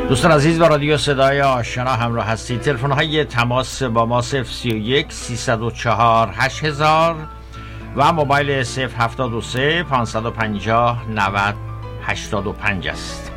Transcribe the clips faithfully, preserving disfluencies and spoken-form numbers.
دوستان عزیز با رادیو صدای آشنا همراه هستید. تلفن های تماس با ما صفر سی و یک سیصد و چهار هشت هزار و موبایل صفر هفتاد و سه پانصد و پنجاه نود هشتاد و پنج است.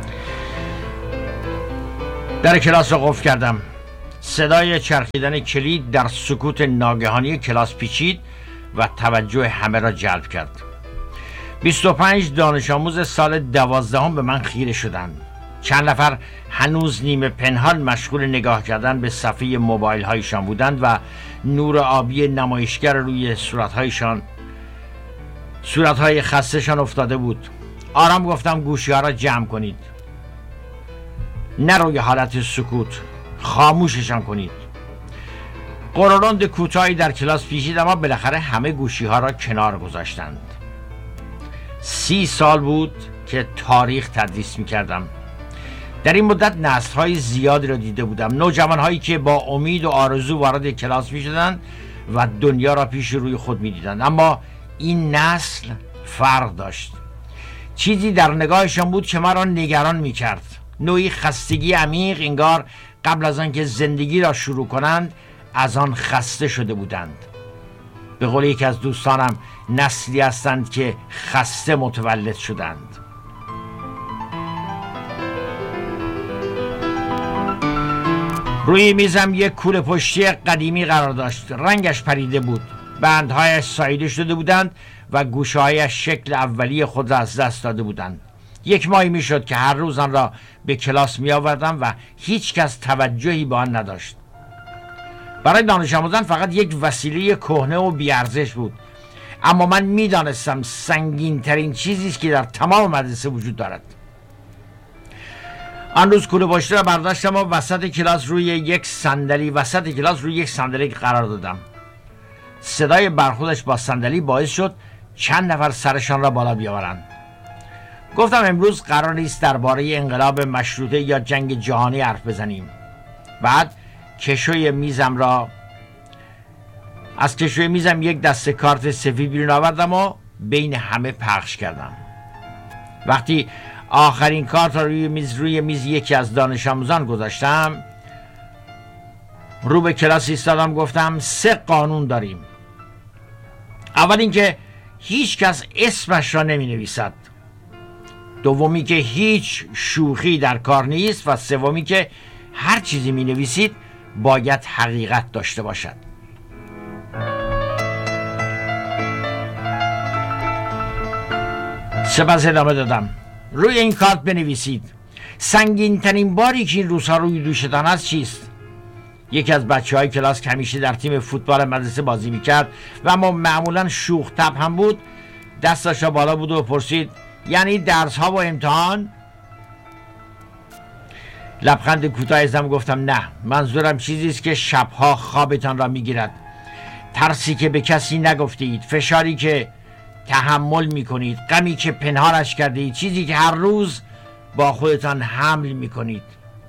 در کلاس را قفل کردم. صدای چرخیدن کلید در سکوت ناگهانی کلاس پیچید و توجه همه را جلب کرد. بیست و پنج دانش آموز سال دوازدهم به من خیره شدند. چند نفر هنوز نیمه پنهان مشغول نگاه کردن به صفحه موبایل هایشان بودند و نور آبی نمایشگر روی صورت هایشان صورت های خسته‌شان افتاده بود. آرام گفتم گوشی ها را جمع کنید، نه روی حالت سکوت، خاموششان کنید. قرارند کوتاهی در کلاس پیچید، اما بالاخره همه گوشی ها را کنار گذاشتند. سی سال بود که تاریخ تدریس می کردم. در این مدت نسل‌های زیادی را دیده بودم، نوجوان‌هایی که با امید و آرزو وارد کلاس می‌شدند و دنیا را پیش روی خود می‌دیدند. اما این نسل فرق داشت. چیزی در نگاهشان بود که مرا نگران می‌کرد. نوعی خستگی عمیق، انگار قبل از آنکه زندگی را شروع کنند از آن خسته شده بودند. به قول یکی از دوستانم، نسلی هستند که خسته متولد شدند. روی میزم یک کوله پشتی قدیمی قرار داشت. رنگش پریده بود، بندهایش ساییده شده بودند و گوشهایش شکل اولیه خود را از دست داده بودند. یک ماهی میشد که هر روز آن را به کلاس می آوردم و هیچ کس توجهی به آن نداشت. برای دانش آموزان فقط یک وسیله کهنه و بی‌ارزش بود، اما من میدانستم سنگین ترین چیزی است که در تمام مدرسه وجود دارد. آن روز کوله پشتی را برداشتم و وسط کلاس روی یک صندلی وسط کلاس روی یک صندلی قرار دادم. صدای برخوردش با صندلی باعث شد چند نفر سرشان را بالا بیاورند. گفتم امروز قرار نیست درباره انقلاب مشروطه یا جنگ جهانی حرف بزنیم. بعد کشوی میزم را از کشوی میزم یک دسته کارت سفید بیرون آوردم و بین همه پخش کردم. وقتی آخرین کارت را روی میز روی میز یکی از دانش آموزان گذاشتم، رو به کلاس ایستادم. گفتم سه قانون داریم. اول اینکه هیچ کس اسمش را نمی نویسد. دومی که هیچ شوخی در کار نیست و سومی که هر چیزی می نویسید باید حقیقت داشته باشد. سپس ادامه دادم. روی این کارت بنویسید سنگین ترین باری که این روزها روی دوشتان است چیست؟ یکی از بچه های کلاس که همیشه در تیم فوتبال مدرسه بازی میکرد و اما معمولا شوخ طبع هم بود، دستش را بالا بود و پرسید یعنی درس ها و امتحان؟ لبخند کوتاه زدم. گفتم نه، منظورم چیزی است که شبها خوابتان را میگیرد، ترسی که به کسی نگفته اید، فشاری که تحمل میکنید، غمی که پنهانش کرده اید، چیزی که هر روز با خودتان حمل میکنید.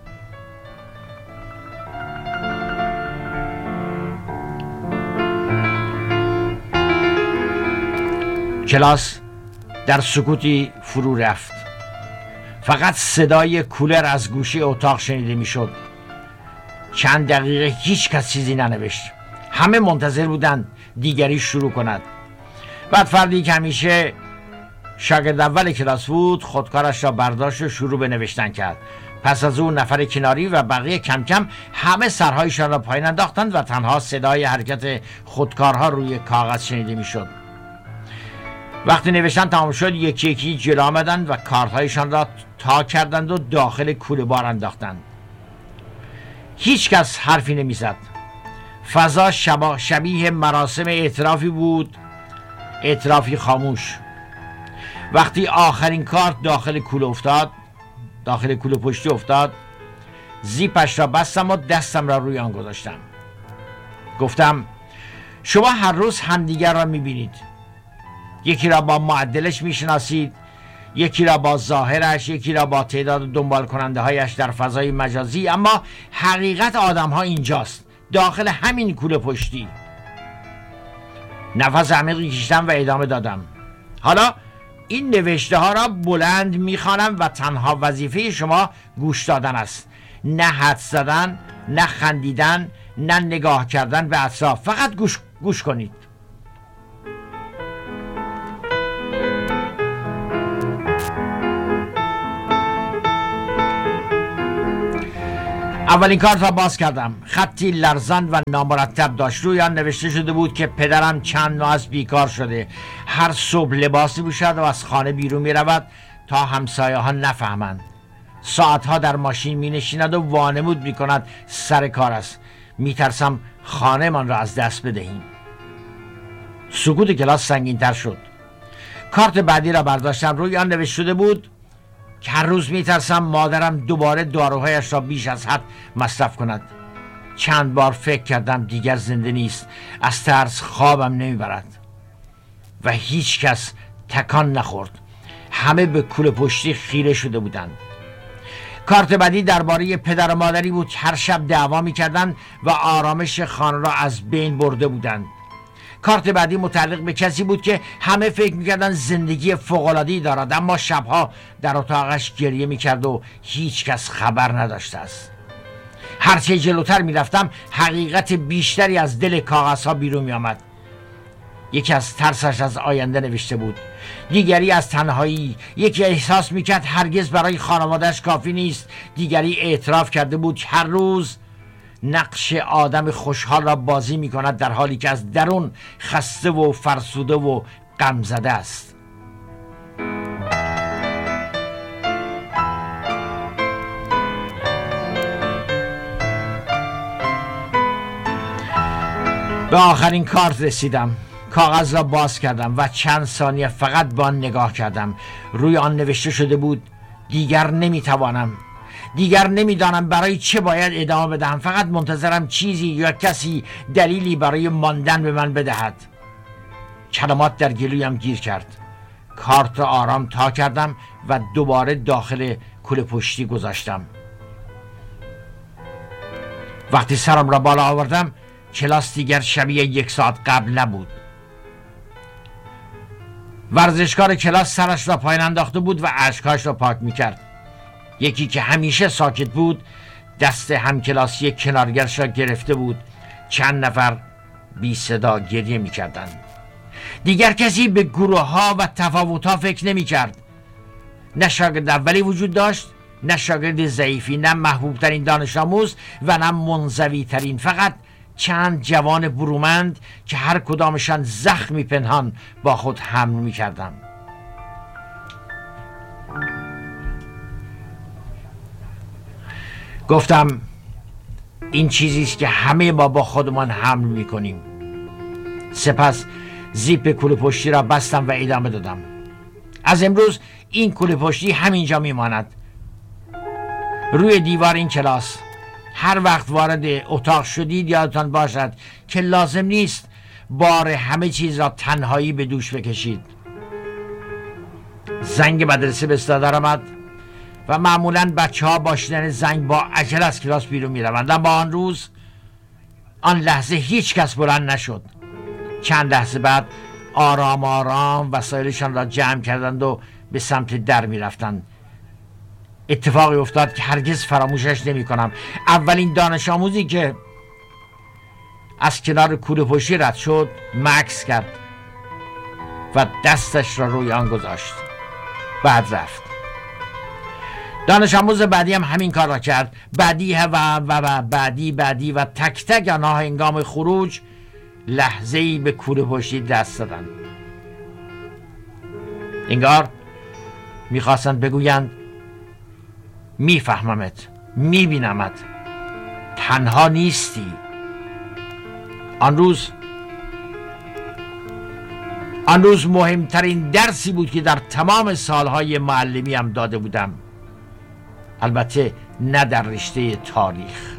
کلاس در سکوتی فرو رفت. فقط صدای کولر از گوشه اتاق شنیده میشد. چند دقیقه هیچ کس چیزی ننوشت. همه منتظر بودند دیگری شروع کند. بعد فردی که همیشه شاگرد اول کلاس بود خودکارش را برداشت و شروع به نوشتن کرد. پس از اون نفر کناری و بقیه کم کم همه سرهایشان را پایین انداختند و تنها صدای حرکت خودکارها روی کاغذ شنیده میشد. وقتی نوشتن تمام شد یکی یکی جلو آمدند و کارتهایشان را تا کردند و داخل کوله بار انداختند. هیچ کس حرفی نمیزد. فضا شبا شبیه مراسم اعترافی بود، اعترافی خاموش. وقتی آخرین کارت داخل کوله افتاد داخل کوله پشتی افتاد، زیپش را بستم و دستم را روی آن گذاشتم. گفتم شما هر روز همدیگر را میبینید. یکی را با معدلش میشناسید، یکی را با ظاهرش، یکی را با تعداد دنبال کننده هایش در فضای مجازی، اما حقیقت آدم ها اینجاست، داخل همین کوله پشتی. نفس عمیقی کشیدم و ادامه دادم. حالا این نوشته ها را بلند میخوانم و تنها وظیفه شما گوش دادن است، نه حدس زدن، نه خندیدن، نه نگاه کردن به اطراف. فقط گوش گوش کنید. اولین کارت را باز کردم. خطی لرزان و نامرتب داشت. روی آن نوشته شده بود که پدرم چند ماه از بیکار شده. هر صبح لباسی پوشد و از خانه بیرون می رود تا همسایه ها نفهمند. ساعتها در ماشین می نشیند و وانمود می کند سر کار است. می ترسم خانه من را از دست بدهیم. سکوت کلاس سنگین تر شد. کارت بعدی را برداشتم. روی آن نوشته شده بود که هر روز می ترسم مادرم دوباره داروهایش را بیش از حد مصرف کند. چند بار فکر کردم دیگر زنده نیست. از ترس خوابم نمی برد و هیچ کس تکان نخورد. همه به کوله پشتی خیره شده بودند. کارت بعدی درباره پدر و مادری بود که هر شب دعوا می کردند و آرامش خانه را از بین برده بودند. کارت بعدی متعلق به کسی بود که همه فکر میکردن زندگی فوق‌العاده‌ای دارد، اما شبها در اتاقش گریه میکرد و هیچ کس خبر نداشته است. هرچه جلوتر میرفتم حقیقت بیشتری از دل کاغذها بیرون میآمد. یکی از ترسش از آینده نوشته بود، دیگری از تنهایی. یکی احساس میکرد هرگز برای خانوادهش کافی نیست. دیگری اعتراف کرده بود که هر روز نقش آدم خوشحال را بازی می کند در حالی که از درون خسته و فرسوده و غم زده است. به آخرین کارت رسیدم. کاغذ را باز کردم و چند ثانیه فقط به آن نگاه کردم. روی آن نوشته شده بود دیگر نمیتوانم. دیگر نمیدانم برای چه باید ادامه بدهم. فقط منتظرم چیزی یا کسی دلیلی برای ماندن به من بدهد. کلمات در گلویم گیر کرد. کارت را آرام تا کردم و دوباره داخل کوله پشتی گذاشتم. وقتی سرم را بالا آوردم کلاس دیگر شبیه یک ساعت قبل نبود. ورزشکار کلاس سرش را پایین انداخته بود و اشکهایش را پاک میکرد. یکی که همیشه ساکت بود دست همکلاسی کنارگرش را گرفته بود. چند نفر بی صدا گریه می کردند. دیگر کسی به گروه ها و تفاوت ها فکر نمی کرد. نه شاگرد اولی وجود داشت، نه شاگرد ضعیفی، نه محبوب ترین دانش آموز و نه منزوی ترین. فقط چند جوان برومند که هر کدامشان زخمی پنهان با خود حمل می کردند. گفتم این چیزی است که همه ما با خودمان حمل میکنیم. سپس زیپ کوله پشتی را بستم و ادامه دادم. از امروز این کوله پشتی همینجا میماند، روی دیوار این کلاس. هر وقت وارد اتاق شدید یادتان باشد که لازم نیست بار همه چیز را تنهایی به دوش بکشید. زنگ مدرسه به صدا درآمد و معمولاً بچه ها با شنیدن زنگ با عجله از کلاس بیرون می روند. اما آن روز آن لحظه هیچ کس بلند نشد. چند لحظه بعد آرام آرام وسایلشان را جمع کردند و به سمت در می رفتند. اتفاقی افتاد که هرگز فراموشش نمی کنم. اولین دانش آموزی که از کنار کوله پشتی رد شد مکث کرد و دستش را روی آن گذاشت. بعد رفت. دانش آموز بعدی هم همین کار را کرد. بعدی و و و بعدی بعدی و تک تک آنها هنگام خروج لحظه‌ای به کوله پشتی دست دادند. انگار میخواستند بگویند میفهممت، میبینمت، تنها نیستی. آن روز آن روز مهمترین درسی بود که در تمام سالهای معلمی هم داده بودم. البته نه در رشته تاریخ.